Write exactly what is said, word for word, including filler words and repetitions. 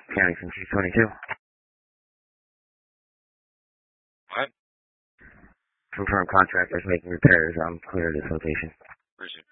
Carrington two twenty-two. What? Confirmed contractors making repairs. I'm clear to this location. Where's it?